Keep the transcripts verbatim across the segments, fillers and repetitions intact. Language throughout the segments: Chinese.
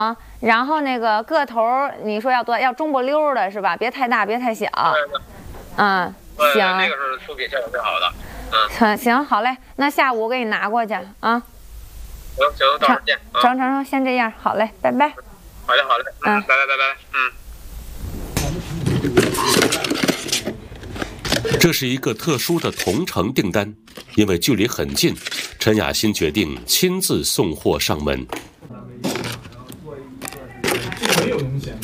啊，然后那个个头你说要多，要中不溜的是吧？别太大，别太小。嗯，行。 那个是出品效果最好的。 嗯，行，好嘞，那下午我给你拿过去啊。 行行，到时候见。 成成成，先这样，好嘞，拜拜。 好嘞好嘞，嗯，拜拜拜拜， 嗯。这是一个特殊的同城订单，因为距离很近，陈雅欣决定亲自送货上门。 没有明显，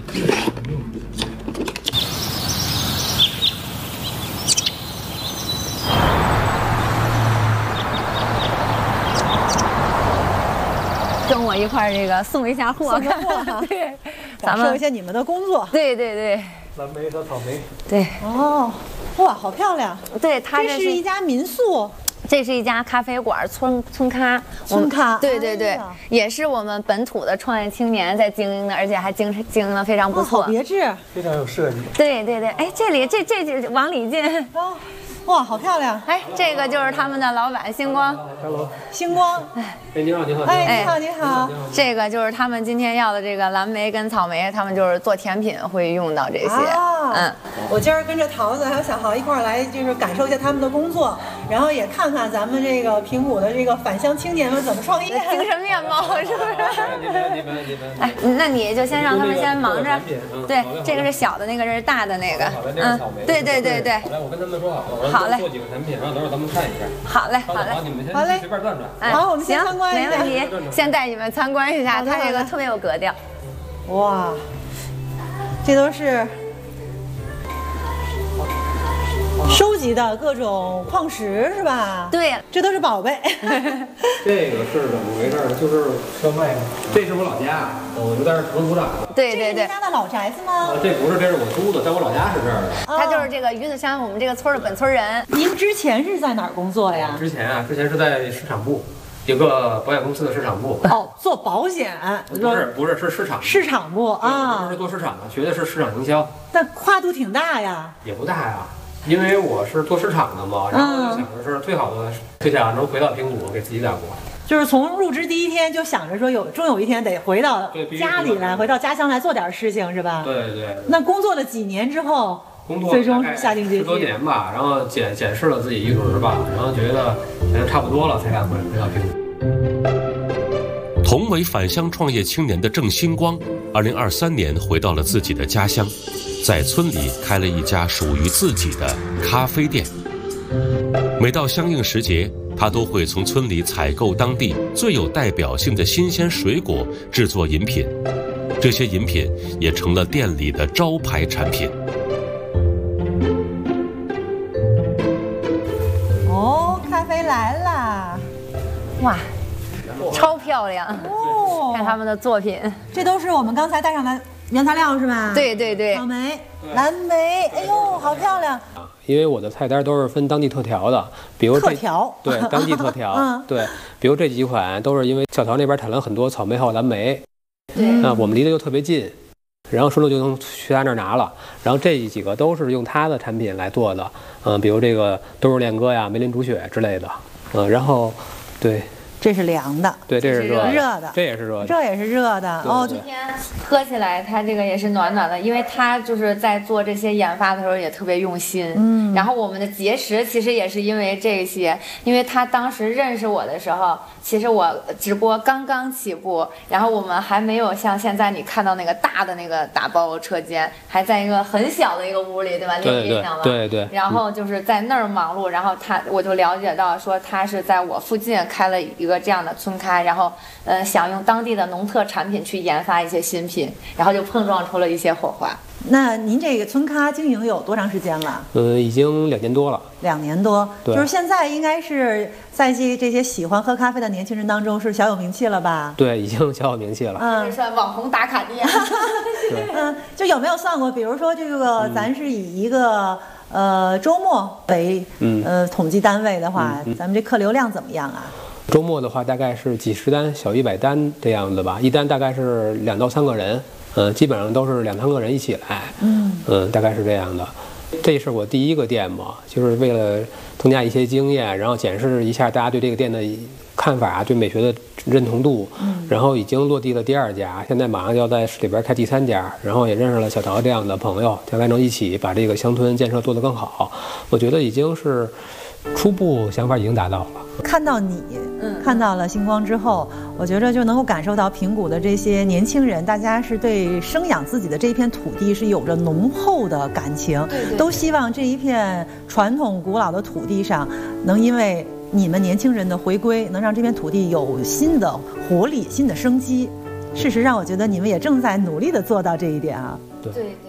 跟我一块儿这个送一下货， 送个货对， 咱们说一下你们的工作。 对对对， 蓝莓和草莓。 对。 哦，哇，好漂亮！ 对，它这是一家民宿。 这是一家咖啡馆，村村咖， 村咖， 对对对，也是我们本土的创业青年在经营的，而且还经经营的非常不错， 好别致， 非常有设计。 对对对，哎，这里这这这往里进， 哦，哇，好漂亮！ 哎，这个就是他们的老板星光 ，Hello， 星光， 哎，你好你好， 哎，你好你好， 这个就是他们今天要的这个蓝莓跟草莓，他们就是做甜品会用到这些，嗯， 我今儿跟着桃子还有小豪一块儿来，就是感受一下他们的工作。然后也看看咱们这个平谷的这个返乡青年们怎么创业， 精神面貌是不是？ 你们你们你们， 哎，那你就先让他们先忙着。对，这个是小的，那个是大的那个。 嗯， 对对对对。 来，我跟他们说好了， 好嘞， 做几个产品，然后等会儿咱们看一下。 好嘞，好嘞， 你们先好嘞， 随便转转。 好，我们先参观一下， 没问题。先带你们参观一下，它这个特别有格调。 哇，这都是收集的各种矿石是吧？ 对， 这都是宝贝。 这个是怎么回事？就是烧麦，这是我老家，我就在这土生土长的。 对对对。 这是家的老宅子吗？ 这不是，这是我租的，在我老家是这儿的。 他就是这个鱼子乡我们这个村的本村人。 您之前是在哪儿工作呀？ 之前啊，之前是在市场部。有个保险公司的市场部哦，做保险不是不是是市场市场部啊， 是做市场的，学的是市场营销。 但跨度挺大呀， 也不大呀，因为我是做市场的嘛，然后就想的是最好的，最想能回到平谷给自己打工。 就是从入职第一天就想着说有终有一天得回到家里来，回到家乡来做点事情是吧？ 对对。 那工作了几年之后？ 工作最终下定决心十多年吧，然后检检视了自己一轮吧，然后觉得觉得差不多了，才敢回回到平谷。 同为返乡创业青年的郑星光，二零二三年回到了自己的家乡，在村里开了一家属于自己的咖啡店。每到相应时节，他都会从村里采购当地最有代表性的新鲜水果，制作饮品。这些饮品也成了店里的招牌产品。 哦，咖啡来啦！ 哇，超漂亮哦！看他们的作品， 这都是我们刚才带上的原材料是吧？ 对对对， 草莓、蓝莓，哎呦，好漂亮！ 因为我的菜单都是分当地特调的，比如特调， 对，当地特调， 嗯， 对，比如这几款都是因为小桃那边产了很多草莓还有蓝莓， 对， 那我们离得又特别近，然后顺路就能去他那儿拿了。然后这几个都是用他的产品来做的，嗯、呃，比如这个豆肉恋歌呀、梅林煮雪之类的，嗯、呃，然后，对。 这是凉的， 对，这是热的， 热的， 这也是热的， 这也是热的。哦， 今天喝起来，它这个也是暖暖的，因为它就是在做这些研发的时候也特别用心。嗯，然后我们的结识其实也是因为这些，因为他当时认识我的时候，其实我直播刚刚起步，然后我们还没有像现在你看到那个大的那个打包车间，还在一个很小的一个屋里，对吧？你有印象吗？ 对对。 然后就是在那儿忙碌，然后他我就了解到说他是在我附近开了一个。一个这样的村咖，然后呃想用当地的农特产品去研发一些新品，然后就碰撞出了一些火花。 那您这个村咖经营有多长时间了？ 呃，已经两年多了。 两年多， 对， 就是现在应该是在这这些喜欢喝咖啡的年轻人当中是小有名气了吧？ 对，已经小有名气了。 嗯，算网红打卡店。 嗯，就有没有算过？比如说这个，嗯、咱是以一个呃周末为嗯呃统计单位的话，嗯嗯、咱们这客流量怎么样啊？ 周末的话，大概是几十单，小一百单这样子吧，一单大概是两到三个人，嗯、呃，基本上都是两三个人一起来，嗯嗯、呃，大概是这样的。这是我第一个店嘛，就是为了增加一些经验，然后检视一下大家对这个店的看法，对美学的认同度，然后已经落地了第二家，现在马上就要在市里边开第三家，然后也认识了小陶这样的朋友，将来能一起把这个乡村建设做得更好。我觉得已经是初步想法已经达到了。 看到你，嗯，看到了星光之后，我觉得就能够感受到平谷的这些年轻人，大家是对生养自己的这片土地是有着浓厚的感情， 对对， 都希望这一片传统古老的土地上，能因为你们年轻人的回归，能让这片土地有新的活力、新的生机。事实上，我觉得你们也正在努力地做到这一点啊。 对。 对对